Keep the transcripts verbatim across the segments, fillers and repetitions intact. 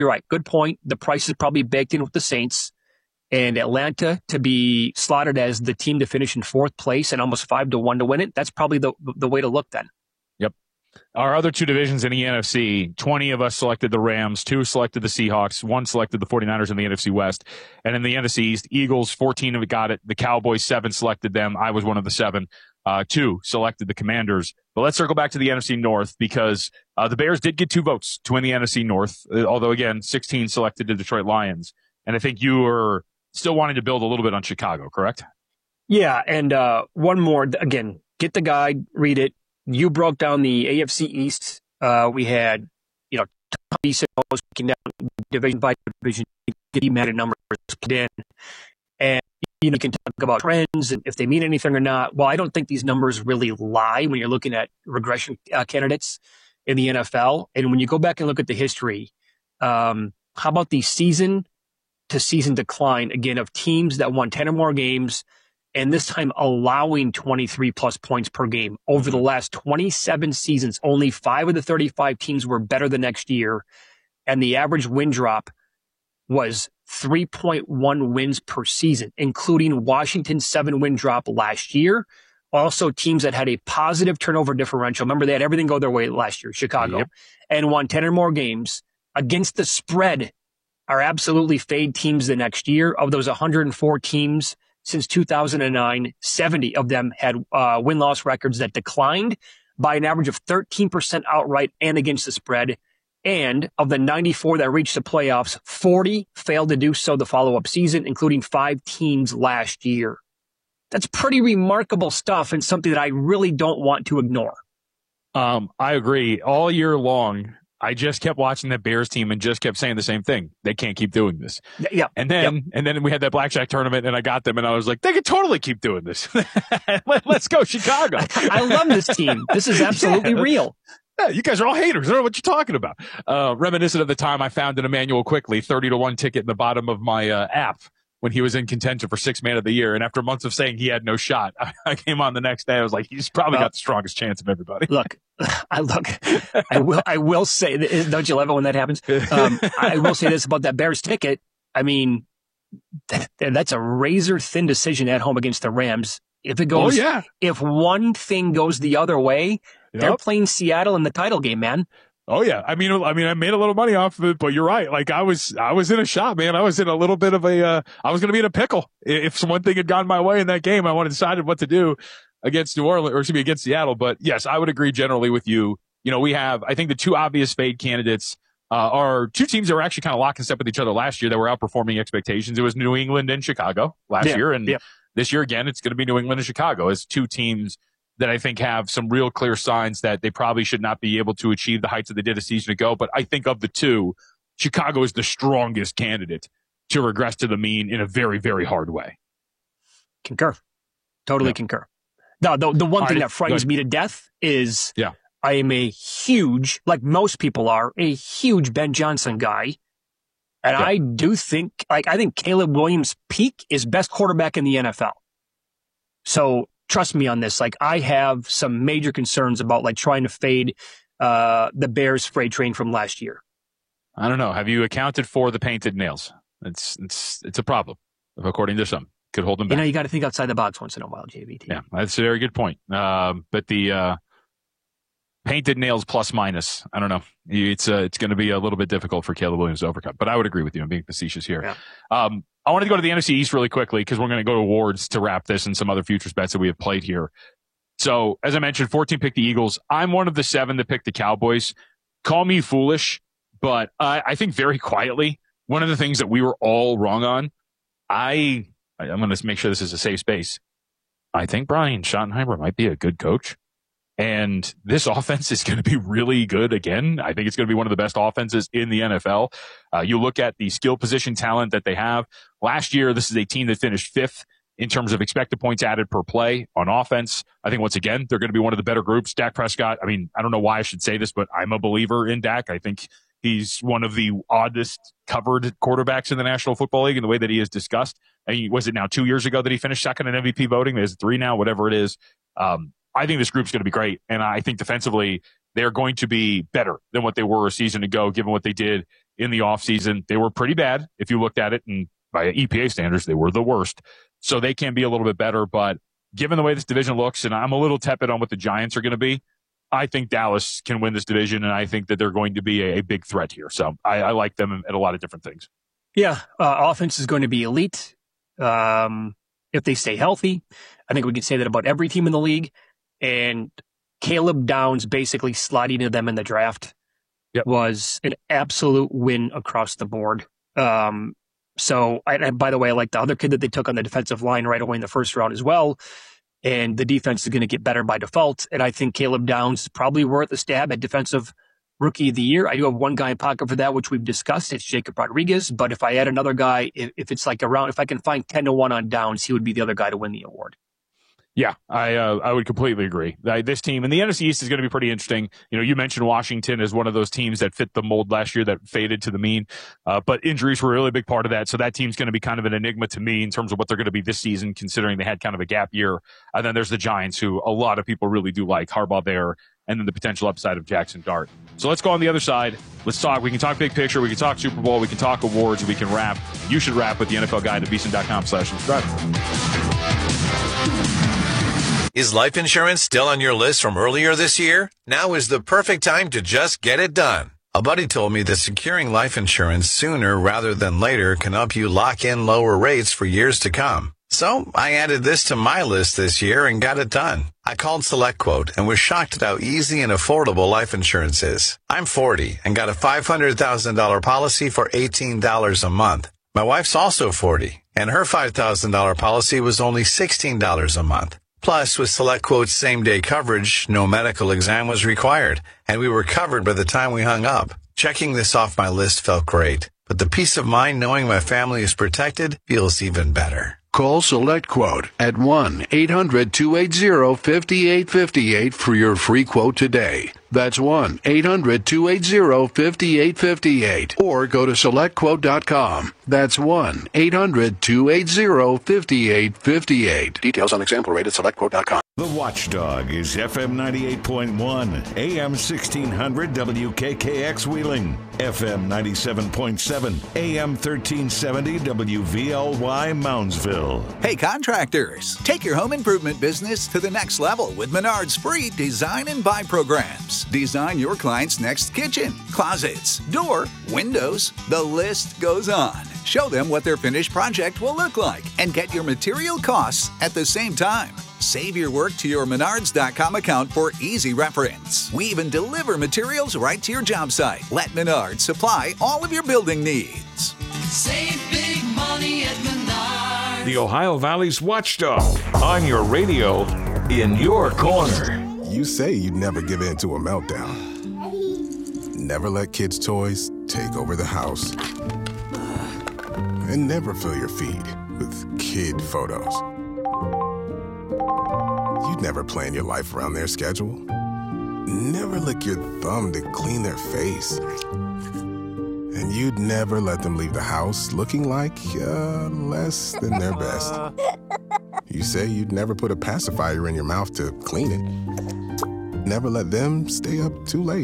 you're right. Good point. The price is probably baked in with the Saints. And Atlanta to be slotted as the team to finish in fourth place and almost five to one to win it. That's probably the the way to look then. Yep. Our other two divisions in the N F C, twenty of us selected the Rams, two selected the Seahawks, one selected the 49ers in the N F C West. And in the N F C East, Eagles, fourteen of it got it. The Cowboys, seven selected them. I was one of the seven. Uh, two selected the Commanders. But let's circle back to the N F C North because uh, the Bears did get two votes to win the N F C North, uh, although, again, sixteen selected the Detroit Lions. And I think you were still wanting to build a little bit on Chicago, correct? Yeah, and uh, one more. Again, get the guide, read it. You broke down the A F C East. Uh, we had, you know, breaking down division by division, getting mad at numbers put in. And, you know, you can talk about trends and if they mean anything or not. Well, I don't think these numbers really lie when you're looking at regression uh, candidates in the N F L. And when you go back and look at the history, um, how about the season to season decline, again, of teams that won ten or more games, and this time allowing twenty-three plus points per game. Over the last twenty-seven seasons, only five of the thirty-five teams were better the next year, and the average win drop was three point one wins per season, including Washington's seven win drop last year. Also, teams that had a positive turnover differential. Remember, they had everything go their way last year, Chicago, yep. and won ten or more games against the spread. Are absolutely fade teams the next year. Of those one hundred four teams since two thousand nine, seventy of them had uh, win-loss records that declined by an average of thirteen percent outright and against the spread. And of the ninety-four that reached the playoffs, forty failed to do so the follow-up season, including five teams last year. That's pretty remarkable stuff and something that I really don't want to ignore. Um, I agree. All year long, I just kept watching that Bears team and just kept saying the same thing. They can't keep doing this. Yeah. And then, yep. and then we had that blackjack tournament and I got them and I was like, they could totally keep doing this. Let, let's go Chicago. I love this team. This is absolutely yeah. real. Yeah, you guys are all haters. I don't know what you're talking about. Uh, reminiscent of the time I found an Emmanuel Quickly thirty to one ticket in the bottom of my uh, app when he was in contention for six man of the year. And after months of saying he had no shot, I, I came on the next day. I was like, he's probably well, got the strongest chance of everybody. Look, I look, I will, I will say, don't you love it when that happens? Um, I will say this about that Bears ticket. I mean, that, that's a razor thin decision at home against the Rams. If it goes, oh, yeah. if one thing goes the other way, yep. they're playing Seattle in the title game, man. Oh yeah, I mean, I mean, I made a little money off of it, but you're right. Like I was, I was in a shot, man. I was in a little bit of a, uh, I was going to be in a pickle if one thing had gone my way in that game. I wanted to decide what to do against New Orleans, or excuse me, against Seattle. But yes, I would agree generally with you. You know, we have, I think, the two obvious fade candidates uh, are two teams that were actually kind of lock and step with each other last year that were outperforming expectations. It was New England and Chicago last yeah. year, and yeah. this year again, it's going to be New England and Chicago as two teams that I think have some real clear signs that they probably should not be able to achieve the heights that they did a season ago. But I think of the two, Chicago is the strongest candidate to regress to the mean in a very, very hard way. Concur. Totally yeah. concur. No, the, the one All thing right, that frightens me to death is yeah. I am a huge, like most people are, a huge Ben Johnson guy. And yeah. I do think, like, I think Caleb Williams' peak is best quarterback in the N F L. So, trust me on this. Like, I have some major concerns about like trying to fade uh, the Bears freight train from last year. I don't know. Have you accounted for the painted nails? It's it's it's a problem, according to some. Could hold them back. You know, you got to think outside the box once in a while, J V T. Yeah, that's a very good point. Um, but the uh, painted nails plus minus, I don't know. It's uh, it's going to be a little bit difficult for Caleb Williams to overcome. But I would agree with you. I'm being facetious here. Yeah. Um, I wanted to go to the N F C East really quickly because we're going to go to awards to wrap this and some other futures bets that we have played here. So, as I mentioned, fourteen picked the Eagles. I'm one of the seven that picked the Cowboys. Call me foolish, but uh, I think very quietly, one of the things that we were all wrong on, I, I'm going to make sure this is a safe space. I think Brian Schottenheimer might be a good coach. And this offense is going to be really good again. I think it's going to be one of the best offenses in the N F L. Uh, you look at the skill position talent that they have. Last year, this is a team that finished fifth in terms of expected points added per play on offense. I think once again, they're going to be one of the better groups. Dak Prescott, I mean, I don't know why I should say this, but I'm a believer in Dak. I think he's one of the oddest covered quarterbacks in the National Football League in the way that he is discussed. I mean, was it now two years ago that he finished second in M V P voting? There's three now, whatever it is. Um, I think this group's going to be great. And I think defensively, they're going to be better than what they were a season ago, given what they did in the offseason. They were pretty bad. If you looked at it, and by E P A standards, they were the worst. So they can be a little bit better. But given the way this division looks, and I'm a little tepid on what the Giants are going to be, I think Dallas can win this division, and I think that they're going to be a, a big threat here. So I, I like them at a lot of different things. Yeah, uh, offense is going to be elite um, if they stay healthy. I think we can say that about every team in the league. And Caleb Downs basically sliding to them in the draft yep. was an absolute win across the board. Um, so, I, and by the way, I like the other kid that they took on the defensive line right away in the first round as well. And the defense is going to get better by default. And I think Caleb Downs is probably worth the stab at defensive rookie of the year. I do have one guy in pocket for that, which we've discussed. It's Jacob Rodriguez. But if I add another guy, if, if it's like around, if I can find ten to one on Downs, he would be the other guy to win the award. Yeah, I uh, I would completely agree. Uh, this team and the N F C East is going to be pretty interesting. You know, you mentioned Washington as one of those teams that fit the mold last year that faded to the mean, uh, but injuries were a really big part of that. So that team's going to be kind of an enigma to me in terms of what they're going to be this season, considering they had kind of a gap year. And then there's the Giants, who a lot of people really do like, Harbaugh there, and then the potential upside of Jackson Dart. So let's go on the other side. Let's talk. We can talk big picture. We can talk Super Bowl. We can talk awards. We can wrap. You should wrap with the N F L Guide at V S I N dot com slash subscribe. Is life insurance still on your list from earlier this year? Now is the perfect time to just get it done. A buddy told me that securing life insurance sooner rather than later can help you lock in lower rates for years to come. So I added this to my list this year and got it done. I called SelectQuote and was shocked at how easy and affordable life insurance is. I'm forty and got a five hundred thousand dollars policy for eighteen dollars a month. My wife's also forty, and her five thousand dollars policy was only sixteen dollars a month. Plus, with SelectQuote's same-day coverage, no medical exam was required, and we were covered by the time we hung up. Checking this off my list felt great, but the peace of mind knowing my family is protected feels even better. Call SelectQuote at one eight hundred two eight zero five eight five eight for your free quote today. That's one eight hundred two eight zero five eight five eight. Or go to select quote dot com. That's one eight hundred two eight zero five eight five eight. Details on example rate at select quote dot com. The Watchdog is F M ninety-eight point one, A M sixteen hundred W K K X Wheeling, F M ninety-seven point seven, A M thirteen seventy W V L Y Moundsville. Hey contractors, take your home improvement business to the next level with Menard's free design and buy programs. Design your client's next kitchen, closets, door, windows, the list goes on. Show them what their finished project will look like and get your material costs at the same time. Save your work to your Menards dot com account for easy reference. We even deliver materials right to your job site. Let Menards supply all of your building needs. Save big money at Menards. The Ohio Valley's Watchdog on your radio, in your corner. You say you'd never give in to a meltdown. Never let kids' toys take over the house. And never fill your feed with kid photos. You'd never plan your life around their schedule. Never lick your thumb to clean their face. And you'd never let them leave the house looking like uh, less than their best. You say you'd never put a pacifier in your mouth to clean it. Never let them stay up too late.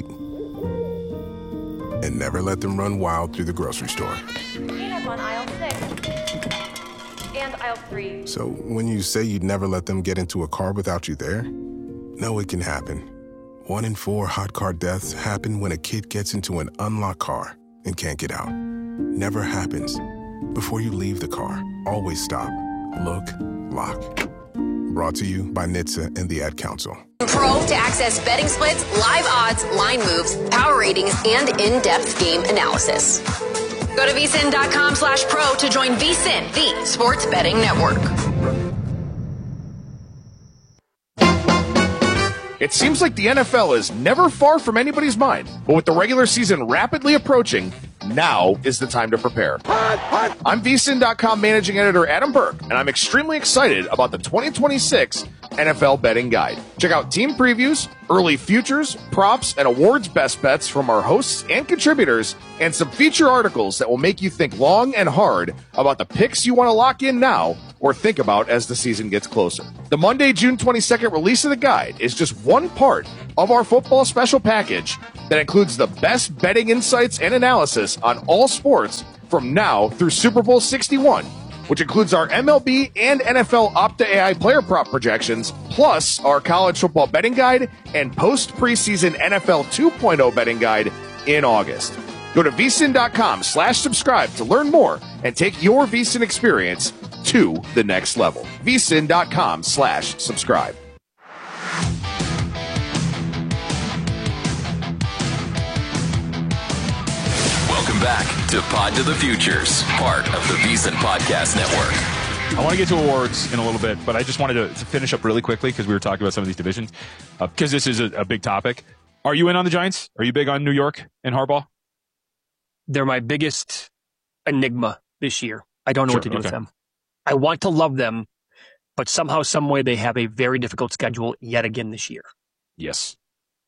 And never let them run wild through the grocery store. Peanuts on aisle six. And aisle three. So when you say you'd never let them get into a car without you there, no, it can happen. One in four hot car deaths happen when a kid gets into an unlocked car and can't get out. Never happens. Before you leave the car, always stop, look, lock. Brought to you by N H T S A and the Ad Council. Pro to access betting splits, live odds, line moves, power ratings, and in-depth game analysis. Go to V S I N dot com slash pro to join V S I N, the sports betting network. It seems like the N F L is never far from anybody's mind, but with the regular season rapidly approaching, now is the time to prepare. I'm V S I N dot com managing editor Adam Burke, and I'm extremely excited about the twenty twenty-six N F L Betting Guide. Check out team previews, early futures, props, and awards best bets from our hosts and contributors, and some feature articles that will make you think long and hard about the picks you want to lock in now or think about as the season gets closer. The Monday, June twenty-second release of the guide is just one part of our football special package, that includes the best betting insights and analysis on all sports from now through Super Bowl sixty-one, which includes our M L B and N F L Opta A I player prop projections, plus our college football betting guide and post-preseason N F L two point oh betting guide in August. Go to vsin.com slash subscribe to learn more and take your VSiN experience to the next level. vsin.com slash subscribe. Welcome back to Pod to the Futures, part of the VSiN Podcast Network. I want to get to awards in a little bit, but I just wanted to, to finish up really quickly because we were talking about some of these divisions, uh, because this is a, a big topic. Are you in on the Giants? Are you big on New York and Harbaugh? They're my biggest enigma this year. I don't know Sure, what to do okay. with them. I want to love them, but somehow, some way, they have a very difficult schedule yet again this year. Yes.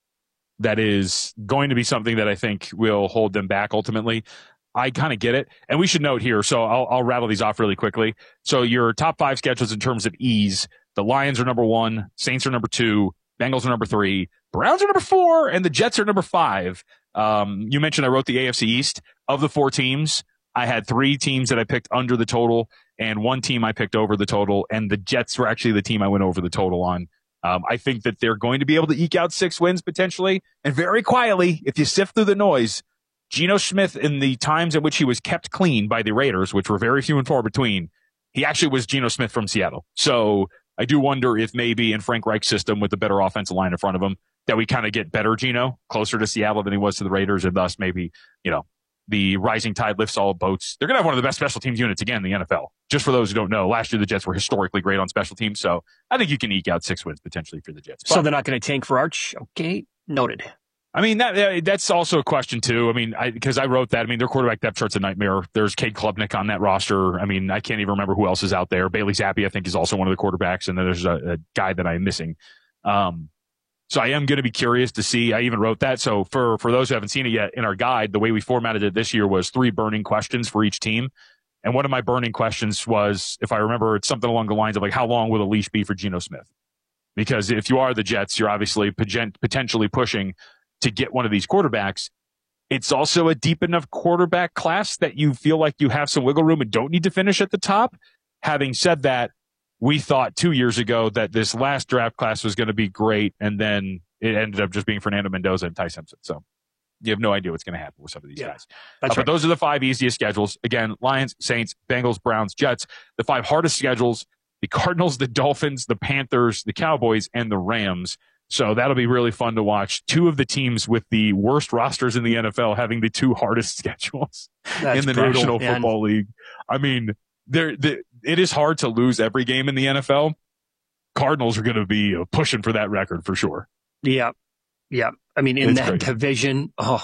That is going to be something that I think will hold them back ultimately. I kind of get it. And we should note here, so I'll, I'll rattle these off really quickly. So your top five schedules in terms of ease, the Lions are number one, Saints are number two, Bengals are number three, Browns are number four, and the Jets are number five. Um, you mentioned I wrote the A F C East. Of the four teams, I had three teams that I picked under the total and one team I picked over the total, and the Jets were actually the team I went over the total on. Um, I think that they're going to be able to eke out six wins potentially, and very quietly, if you sift through the noise, Geno Smith, in the times in which he was kept clean by the Raiders, which were very few and far between, he actually was Geno Smith from Seattle. So I do wonder if maybe in Frank Reich's system with the better offensive line in front of him, that we kind of get better Geno, closer to Seattle than he was to the Raiders, and thus maybe, you know, the rising tide lifts all boats. They're going to have one of the best special teams units again in the N F L. Just for those who don't know, last year the Jets were historically great on special teams, so I think you can eke out six wins potentially for the Jets. So But, they're not going to tank for Arch? Okay, noted. I mean, that that's also a question too. I mean, because I, I wrote that. I mean, their quarterback depth chart's a nightmare. There's Cade Klubnik on that roster. I mean, I can't even remember who else is out there. Bailey Zappi, I think, is also one of the quarterbacks, and then there's a, a guy that I'm missing. Um, so I am going to be curious to see. I even wrote that. So for for those who haven't seen it yet, in our guide, the way we formatted it this year was three burning questions for each team. And one of my burning questions was, if I remember, it's something along the lines of like, how long will the leash be for Geno Smith? Because if you are the Jets, you're obviously potentially pushing to get one of these quarterbacks. It's also a deep enough quarterback class that you feel like you have some wiggle room and don't need to finish at the top. Having said that, we thought two years ago that this last draft class was going to be great, and then it ended up just being Fernando Mendoza and Ty Simpson. So you have no idea what's going to happen with some of these Yeah, guys. that's Uh, right. But those are the five easiest schedules. Again, Lions, Saints, Bengals, Browns, Jets. The five hardest schedules, the Cardinals, the Dolphins, the Panthers, the Cowboys, and the Rams. So that'll be really fun to watch. Two of the teams with the worst rosters in the N F L having the two hardest schedules That's in the brutal, National man. Football League. I mean, there, the, it is hard to lose every game in the N F L. Cardinals are going to be uh, pushing for that record for sure. Yeah. Yeah. I mean, in It's that crazy. division, oh,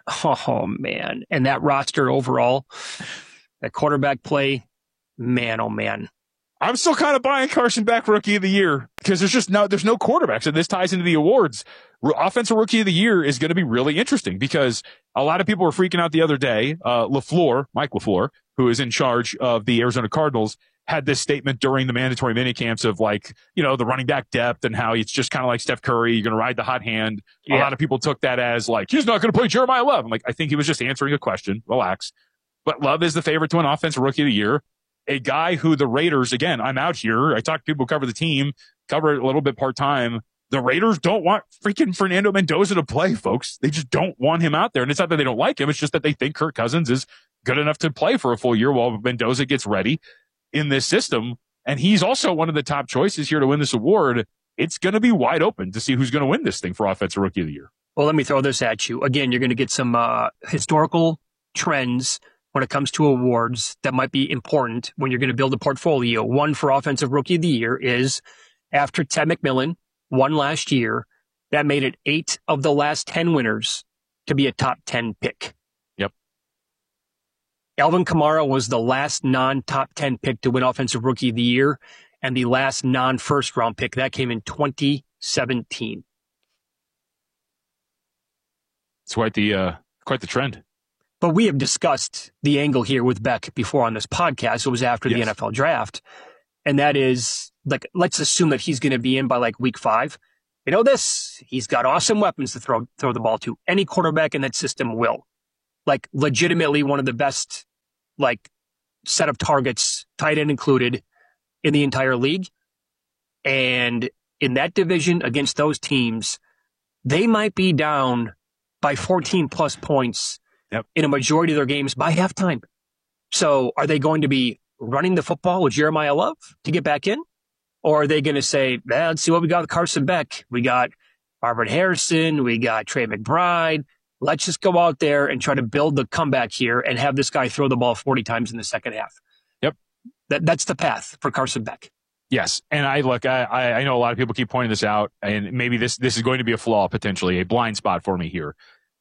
oh, man. And that roster overall, that quarterback play, man, oh, man. I'm still kind of buying Carson back Rookie of the Year because there's just no, there's no quarterbacks, and this ties into the awards. R- Offensive Rookie of the Year is going to be really interesting because a lot of people were freaking out the other day. Uh, LaFleur, Mike LaFleur, who is in charge of the Arizona Cardinals, had this statement during the mandatory minicamps of like, you know, the running back depth and how it's just kind of like Steph Curry. You're going to ride the hot hand. A Yeah. lot of people took that as like, he's not going to play Jeremiah Love. I'm like, I think he was just answering a question. Relax. But Love is the favorite to win Offensive Rookie of the Year. A guy who the Raiders, again, I'm out here. I talk to people who cover the team, cover it a little bit part-time. The Raiders don't want freaking Fernando Mendoza to play, folks. They just don't want him out there. And it's not that they don't like him. It's just that they think Kirk Cousins is good enough to play for a full year while Mendoza gets ready in this system. And he's also one of the top choices here to win this award. It's going to be wide open to see who's going to win this thing for Offensive Rookie of the Year. Well, let me throw this at you. Again, you're going to get some uh, historical trends when it comes to awards that might be important when you're going to build a portfolio. One for Offensive Rookie of the Year is after Ted McMillan won last year, that made it eight of the last ten winners to be a top ten pick. Yep. Alvin Kamara was the last non-top ten pick to win Offensive Rookie of the Year and the last non-first round pick. That came in twenty seventeen. It's quite the, uh, quite the trend. But we have discussed the angle here with Beck before on this podcast. It was after the Yes. N F L draft. And that is, like, let's assume that he's going to be in by like week five. you know this, he's got awesome weapons to throw throw the ball to. Any quarterback in that system will. Like, legitimately one of the best, like, set of targets, tight end included, in the entire league. And in that division against those teams, they might be down by fourteen plus points yep. in a majority of their games by halftime. So are they going to be running the football with Jeremiah Love to get back in? Or are they going to say, eh, let's see what we got with Carson Beck. We got Marvin Harrison. We got Trey McBride. Let's just go out there and try to build the comeback here and have this guy throw the ball forty times in the second half. Yep. That, that's the path for Carson Beck. Yes. And I look, I, I know a lot of people keep pointing this out, and maybe this, this is going to be a flaw, potentially, a blind spot for me here.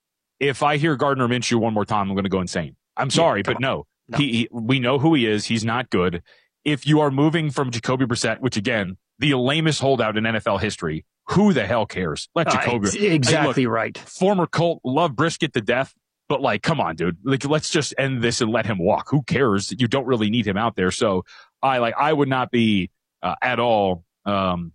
If I hear Gardner Minshew one more time, I'm going to go insane. I'm sorry, yeah, but no. no. He, he, we know who he is. He's not good. If you are moving from Jacoby Brissett, which, again, the lamest holdout in N F L history, who the hell cares? Let Jacoby. Uh, exactly hey, look, right. Former Colt, love Brisket to death, but like, come on, dude. Like, let's just end this and let him walk. Who cares? You don't really need him out there. So I like, I would not be uh, at all um,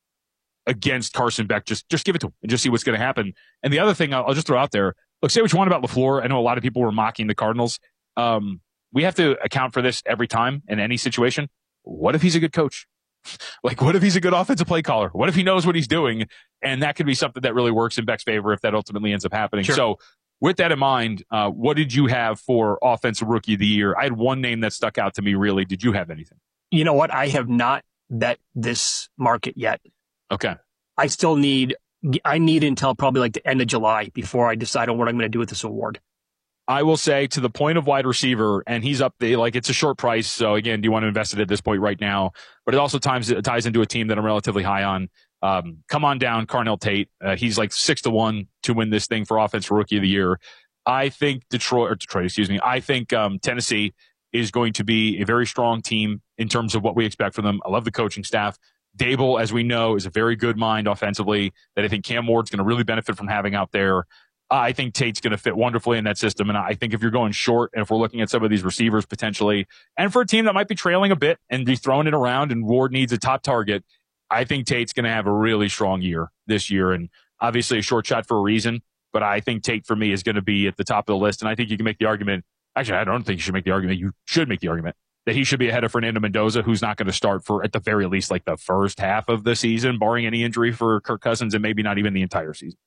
against Carson Beck. Just, just give it to him and just see what's going to happen. And the other thing I'll, I'll just throw out there. Look, say what you want about LaFleur. I know a lot of people were mocking the Cardinals. Um, we have to account for this every time in any situation. What if he's a good coach? Like, what if he's a good offensive play caller? What if he knows what he's doing? And that could be something that really works in Beck's favor if that ultimately ends up happening. Sure. So with that in mind, uh, what did you have for offensive rookie of the year? I had one name that stuck out to me, really. Did you have anything? You know what? I have not bet this market yet. Okay. I still need, I need until probably like the end of July before I decide on what I'm going to do with this award. I will say to the point of wide receiver, and he's up there, like it's a short price. So again, do you want to invest it at this point right now? But it also ties, it ties into a team that I'm relatively high on. Um, come on down, Carnell Tate. Uh, he's like six to one to win this thing for offensive rookie of the year. I think Detroit, or Detroit, excuse me. I think um, Tennessee is going to be a very strong team in terms of what we expect from them. I love the coaching staff. Dable, as we know, is a very good mind offensively that I think Cam Ward's going to really benefit from having out there. I think Tate's going to fit wonderfully in that system. And I think if you're going short, and if we're looking at some of these receivers potentially, and for a team that might be trailing a bit and be throwing it around and Ward needs a top target, I think Tate's going to have a really strong year this year. And obviously a short shot for a reason, but I think Tate for me is going to be at the top of the list. And I think you can make the argument. Actually, I don't think you should make the argument. You should make the argument that he should be ahead of Fernando Mendoza, who's not going to start for at the very least like the first half of the season, barring any injury for Kirk Cousins, and maybe not even the entire season.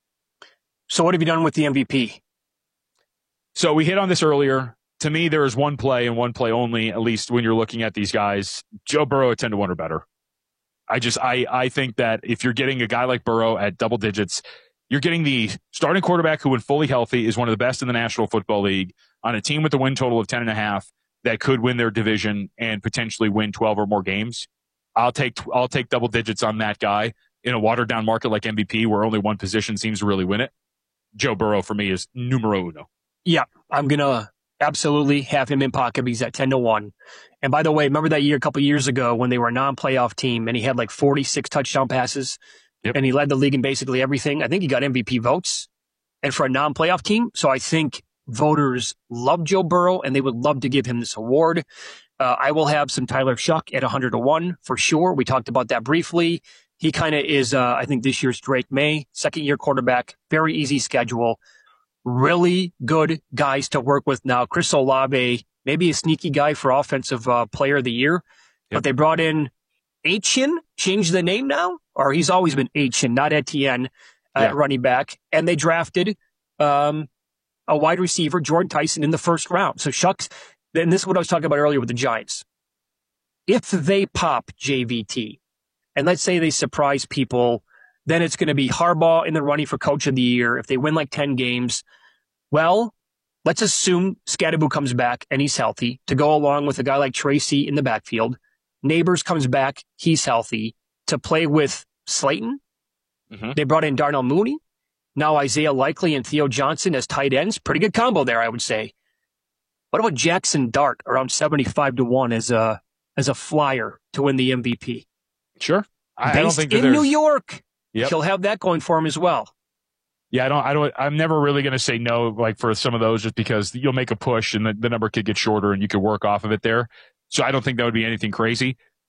So what have you done with the M V P? So we hit on this earlier. To me, there is one play and one play only, at least when you're looking at these guys. Joe Burrow at ten to one or better. I just, I, I think that if you're getting a guy like Burrow at double digits, you're getting the starting quarterback who, when fully healthy, is one of the best in the National Football League on a team with a win total of ten and a half that could win their division and potentially win twelve or more games. I'll take, I'll take double digits on that guy in a watered down market like M V P where only one position seems to really win it. Joe Burrow for me is numero uno. Yeah, I'm going to absolutely have him in pocket. He's at ten to one. And by the way, remember that year, a couple years ago when they were a non-playoff team and he had like forty-six touchdown passes yep. and he led the league in basically everything. I think he got M V P votes and for a non-playoff team. So I think voters love Joe Burrow and they would love to give him this award. Uh, I will have some Tyler Shuck at one hundred to one for sure. We talked about that briefly. He kind of is, uh, I think, this year's Drake May, second-year quarterback, very easy schedule, really good guys to work with now. Chris Olave, maybe a sneaky guy for offensive uh, player of the year, yep. but they brought in Achen, changed the name now, or he's always been Achen, not Etienne, uh, yeah. running back, and they drafted um, a wide receiver, Jordan Tyson, in the first round. So Shucks, and this is what I was talking about earlier with the Giants. If they pop J V T, and let's say they surprise people, then it's going to be Harbaugh in the running for coach of the year. If they win like ten games, well, let's assume Scadaboo comes back and he's healthy to go along with a guy like Tracy in the backfield. Neighbors comes back. He's healthy to play with Slayton. Mm-hmm. They brought in Darnell Mooney. Now Isaiah Likely and Theo Johnson as tight ends. Pretty good combo there, I would say. What about Jackson Dart around seventy-five to one as a, as a flyer to win the M V P? Sure. I, I don't think that in there's... New York. Yep. He'll have that going for him as well. Yeah, I don't, I don't, I'm never really going to say no, like for some of those, just because you'll make a push and the, the number could get shorter and you could work off of it there. So I don't think that would be anything crazy.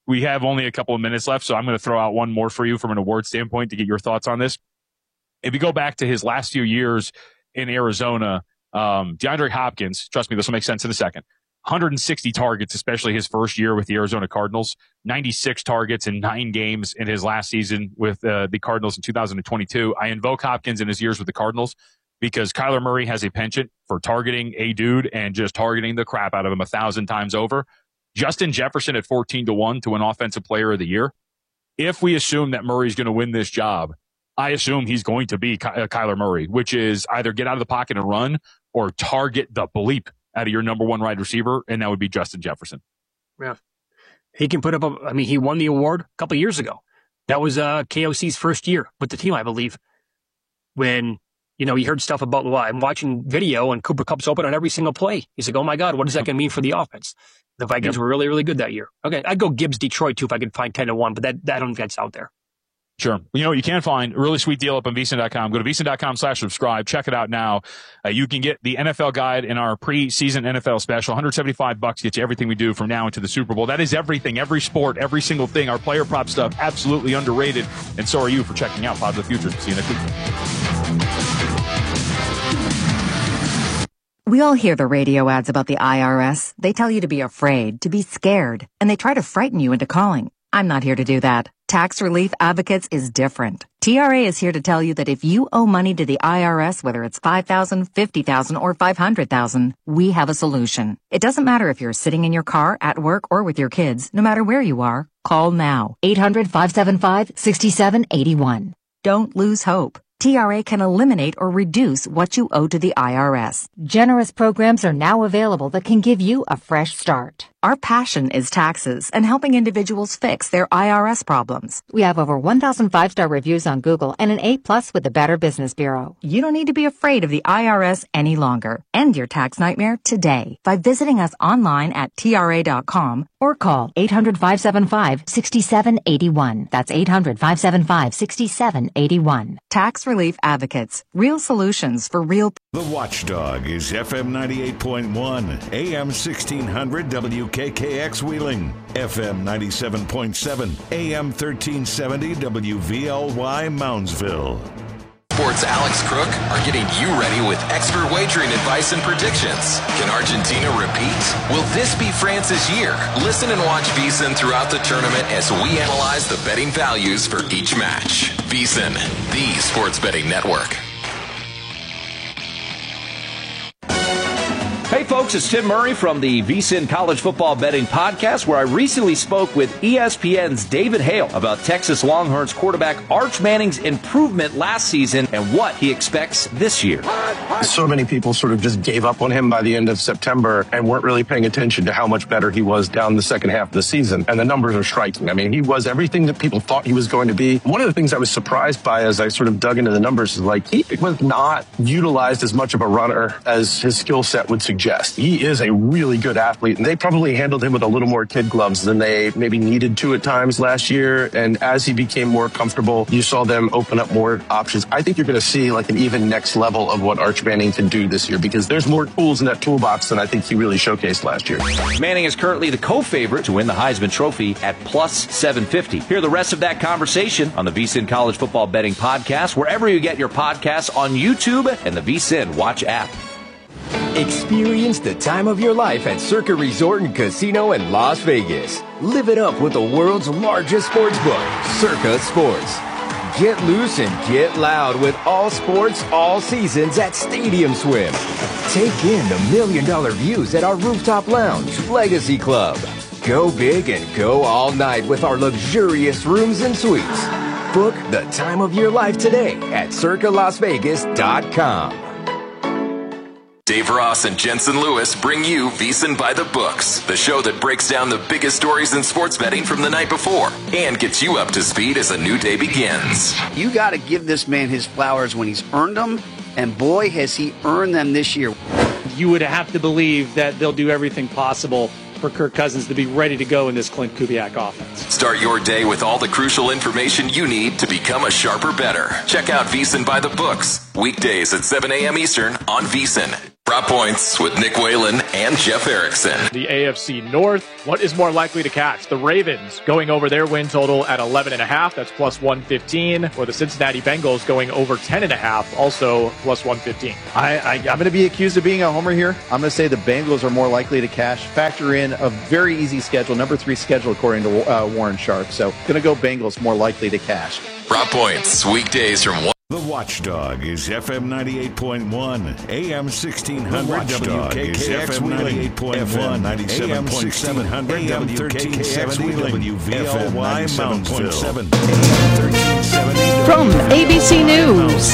we have only a couple of minutes left, so I'm going to throw out one more for you from an award standpoint to get your thoughts on this. If you go back to his last few years in Arizona, um, DeAndre Hopkins, trust me, this will make sense in a second, one hundred sixty targets, especially his first year with the Arizona Cardinals, ninety-six targets in nine games in his last season with uh, the Cardinals in two thousand twenty-two. I invoke Hopkins in his years with the Cardinals because Kyler Murray has a penchant for targeting a dude and just targeting the crap out of him a thousand times over. Justin Jefferson at fourteen to one to win Offensive Player of the Year. If we assume that Murray's going to win this job, I assume he's going to be Ky- uh, Kyler Murray, which is either get out of the pocket and run or target the bleep out of your number one wide receiver, and that would be Justin Jefferson. Yeah. He can put up a, I mean, he won the award a couple of years ago. That was uh, K O C's first year with the team, I believe, when, you know, he heard stuff about, well, I'm watching video and Cooper Kupp's open on every single play. He's like, oh my God, what is that going to mean for the offense? The Vikings yep. were really, really good that year. Okay, I'd go Gibbs Detroit too if I could find ten to one, but that, that I don't think that's out there. Sure. You know, you can find a really sweet deal up on V S I N dot com. Go to V S I N dot com slash subscribe. Check it out now. Uh, you can get the N F L guide in our preseason N F L special. one hundred seventy-five bucks gets you everything we do from now into the Super Bowl. That is everything, every sport, every single thing. Our player prop stuff, absolutely underrated. And so are you for checking out Pod of the Future. See you next week. We all hear the radio ads about the I R S. They tell you to be afraid, to be scared, and they try to frighten you into calling. I'm not here to do that. Tax Relief Advocates is different. T R A is here to tell you that if you owe money to the I R S, whether it's five thousand dollars, fifty thousand dollars, or five hundred thousand dollars, we have a solution. It doesn't matter if you're sitting in your car, at work, or with your kids. No matter where you are, call now. eight hundred, five seven five, six seven eight one. Don't lose hope. T R A can eliminate or reduce what you owe to the I R S. Generous programs are now available that can give you a fresh start. Our passion is taxes and helping individuals fix their I R S problems. We have over one thousand five-star reviews on Google and an A plus with the Better Business Bureau. You don't need to be afraid of the I R S any longer. End your tax nightmare today by visiting us online at T R A dot com or call eight hundred, five seven five, six seven eight one. That's eight hundred, five seven five, six seven eight one. Tax Relief Advocates. Real solutions for real. The Watchdog is F M ninety-eight point one, A M sixteen hundred W K K X Wheeling, F M ninety-seven point seven, A M thirteen seventy W V L Y Moundsville. Sports Alex Crook are getting you ready with expert wagering advice and predictions. Can Argentina repeat? Will this be France's year? Listen and watch V S I N throughout the tournament as we analyze the betting values for each match. V S I N, the sports betting network. Hey folks, it's Tim Murray from the V S I N College Football Betting Podcast, where I recently spoke with E S P N's David Hale about Texas Longhorns quarterback Arch Manning's improvement last season and what he expects this year. So many people sort of just gave up on him by the end of September and weren't really paying attention to how much better he was down the second half of the season. And the numbers are striking. I mean, he was everything that people thought he was going to be. One of the things I was surprised by as I sort of dug into the numbers is like he was not utilized as much of a runner as his skill set would suggest. He is a really good athlete, and they probably handled him with a little more kid gloves than they maybe needed to at times last year. And as he became more comfortable, you saw them open up more options. I think you're going to see like an even next level of what Arch Manning can do this year because there's more tools in that toolbox than I think he really showcased last year. Manning is currently the co-favorite to win the Heisman Trophy at plus seven fifty. Hear the rest of that conversation on the V S I N College Football Betting Podcast, wherever you get your podcasts, on YouTube and the V S I N Watch app. Experience the time of your life at Circa Resort and Casino in Las Vegas. Live it up with the world's largest sports book, Circa Sports. Get loose and get loud with all sports, all seasons at Stadium Swim. Take in the million dollar views at our rooftop lounge, Legacy Club. Go big and go all night with our luxurious rooms and suites. Book the time of your life today at circa las vegas dot com. Dave Ross and Jensen Lewis bring you V S I N by the Books, the show that breaks down the biggest stories in sports betting from the night before and gets you up to speed as a new day begins. You got to give this man his flowers when he's earned them, and boy, has he earned them this year. You would have to believe that they'll do everything possible for Kirk Cousins to be ready to go in this Clint Kubiak offense. Start your day with all the crucial information you need to become a sharper bettor. Check out V S I N by the Books, weekdays at seven a.m. Eastern on V S I N. Drop points with Nick Whalen and Jeff Erickson. The A F C North, what is more likely to catch? The Ravens going over their win total at eleven and a half, that's plus one fifteen, or the Cincinnati Bengals going over ten and a half, also plus one fifteen. I, I, I'm going to be accused of being a homer here. I'm going to say the Bengals are more likely to cash. Factor in a very easy schedule, number three schedule according to uh, Warren Sharp. So going to go Bengals more likely to cash. Drop points, weekdays from one. The Watchdog is F M ninety-eight point one, A M sixteen hundred W K K X ninety-eight point one, A M sixteen hundred W thirteen seventy W V L Y Moundsville. From A B C News,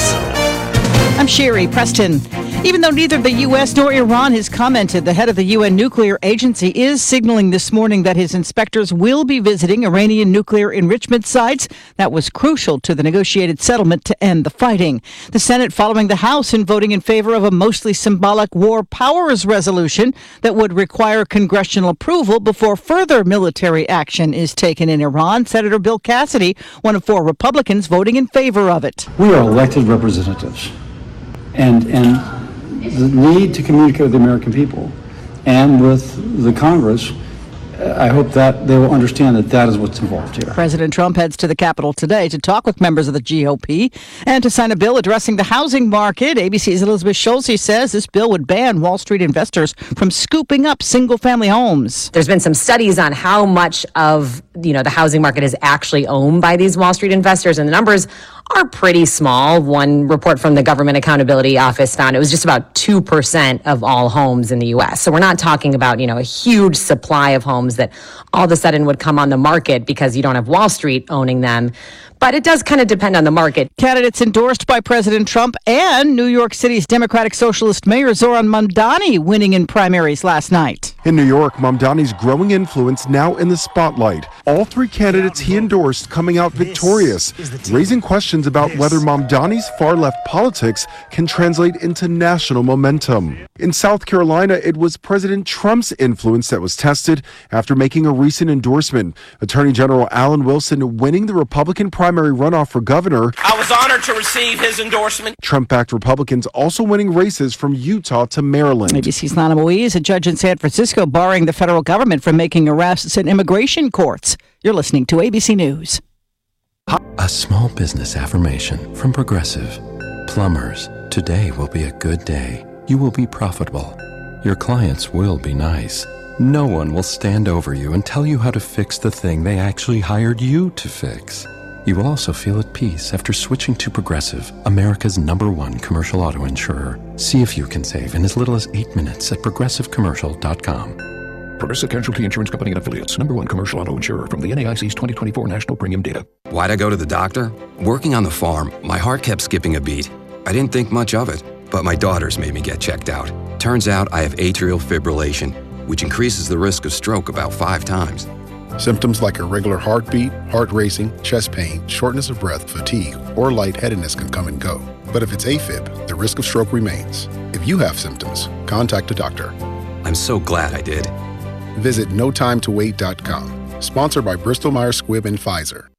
I'm Sherry Preston. Even though neither the U S nor Iran has commented, the head of the U N Nuclear Agency is signaling this morning that his inspectors will be visiting Iranian nuclear enrichment sites. That was crucial to the negotiated settlement to end the fighting. The Senate following the House in voting in favor of a mostly symbolic war powers resolution that would require congressional approval before further military action is taken in Iran. Senator Bill Cassidy, one of four Republicans, voting in favor of it. We are elected representatives, and and the need to communicate with the American people and with the Congress, I hope that they will understand that that is what's involved here. President Trump heads to the Capitol today to talk with members of the G O P and to sign a bill addressing the housing market. A B C's Elizabeth Schulze says this bill would ban Wall Street investors from scooping up single-family homes. There's been some studies on how much of, you know, the housing market is actually owned by these Wall Street investors, and the numbers are pretty small. One report from the Government Accountability Office found it was just about two percent of all homes in the U S. So we're not talking about, you know, a huge supply of homes that all of a sudden would come on the market because you don't have Wall Street owning them. But it does kind of depend on the market. Candidates endorsed by President Trump and New York City's Democratic Socialist Mayor Zohran Mamdani winning in primaries last night. In New York, Mamdani's growing influence now in the spotlight. All three candidates he endorsed coming out victorious, raising questions about whether Mamdani's far-left politics can translate into national momentum. In South Carolina, it was President Trump's influence that was tested after making a recent endorsement. Attorney General Alan Wilson winning the Republican primary runoff for governor. I was honored to receive his endorsement. Trump-backed Republicans also winning races from Utah to Maryland. A B C's Lana Moise, a judge in San Francisco, barring the federal government from making arrests in immigration courts. You're listening to A B C News. A small business affirmation from Progressive. Plumbers, today will be a good day. You will be profitable. Your clients will be nice. No one will stand over you and tell you how to fix the thing they actually hired you to fix. You will also feel at peace after switching to Progressive, America's number one commercial auto insurer. See if you can save in as little as eight minutes at progressive commercial dot com. Progressive Casualty Insurance Company and Affiliates. Number one commercial auto insurer from the N A I C's twenty twenty-four National Premium Data. Why'd I go to the doctor? Working on the farm, my heart kept skipping a beat. I didn't think much of it, but my daughters made me get checked out. Turns out I have atrial fibrillation, which increases the risk of stroke about five times. Symptoms like irregular heartbeat, heart racing, chest pain, shortness of breath, fatigue, or lightheadedness can come and go. But if it's AFib, the risk of stroke remains. If you have symptoms, contact a doctor. I'm so glad I did. Visit no time to wait dot com. Sponsored by Bristol Myers Squibb and Pfizer.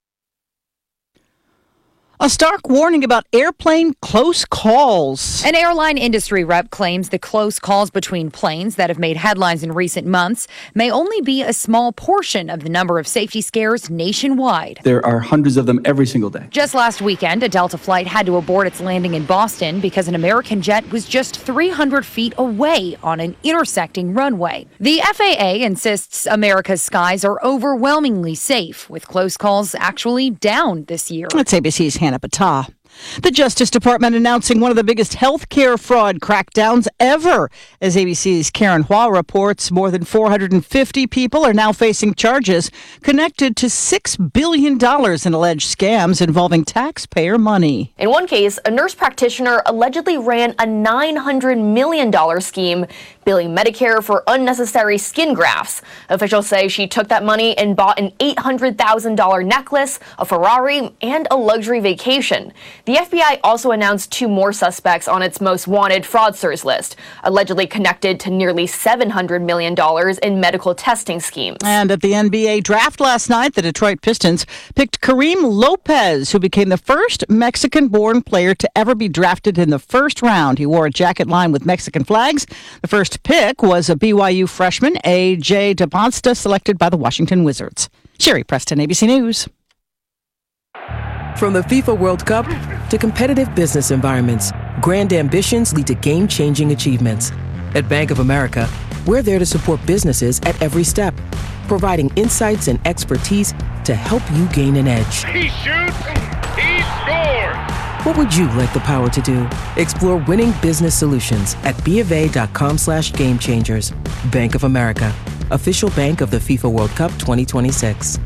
A stark warning about airplane close calls. An airline industry rep claims the close calls between planes that have made headlines in recent months may only be a small portion of the number of safety scares nationwide. There are hundreds of them every single day. Just last weekend, a Delta flight had to abort its landing in Boston because an American jet was just three hundred feet away on an intersecting runway. The F A A insists America's skies are overwhelmingly safe, with close calls actually down this year. That's A B C's Hannah Patah. The Justice Department announcing one of the biggest health care fraud crackdowns ever. As A B C's Karen Hua reports, more than four hundred fifty people are now facing charges connected to six billion dollars in alleged scams involving taxpayer money. In one case, a nurse practitioner allegedly ran a nine hundred million dollars scheme billing Medicare for unnecessary skin grafts. Officials say she took that money and bought an eight hundred thousand dollars necklace, a Ferrari, and a luxury vacation. The F B I also announced two more suspects on its most wanted fraudsters list, allegedly connected to nearly seven hundred million dollars in medical testing schemes. And at the N B A draft last night, the Detroit Pistons picked Kareem Lopez, who became the first Mexican-born player to ever be drafted in the first round. He wore a jacket lined with Mexican flags. The first pick was a B Y U freshman, A J DePonsta, selected by the Washington Wizards. Sherry Preston, A B C News. From the FIFA World Cup to competitive business environments, grand ambitions lead to game-changing achievements. At Bank of America, we're there to support businesses at every step, providing insights and expertise to help you gain an edge. He shoots, he scores! What would you like the power to do? Explore winning business solutions at BofA.com slash game changers. Bank of America, official bank of the FIFA World Cup twenty twenty-six.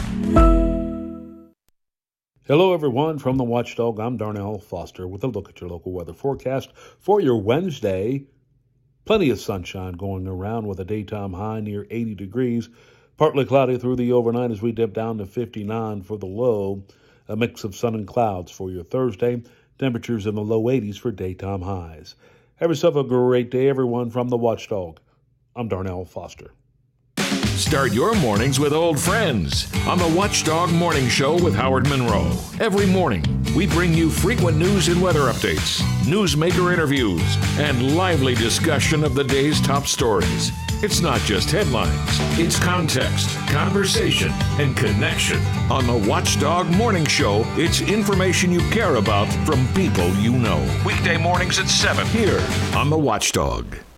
Hello, everyone. From the Watchdog, I'm Darnell Foster with a look at your local weather forecast for your Wednesday. Plenty of sunshine going around with a daytime high near eighty degrees. Partly cloudy through the overnight as we dip down to fifty-nine for the low. A mix of sun and clouds for your Thursday. Temperatures in the low eighties for daytime highs. Have yourself a great day, everyone. From the Watchdog, I'm Darnell Foster. Start your mornings with old friends on the Watchdog Morning Show with Howard Monroe. Every morning, we bring you frequent news and weather updates, newsmaker interviews, and lively discussion of the day's top stories. It's not just headlines, it's context, conversation, and connection. On the Watchdog Morning Show, it's information you care about from people you know. Weekday mornings at seven here on the Watchdog.